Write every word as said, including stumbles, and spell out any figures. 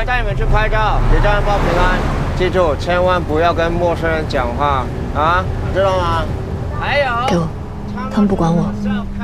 来带你们去拍照，也叫人报平安。记住，千万不要跟陌生人讲话啊，知道吗？还有， 给我，他们不管我。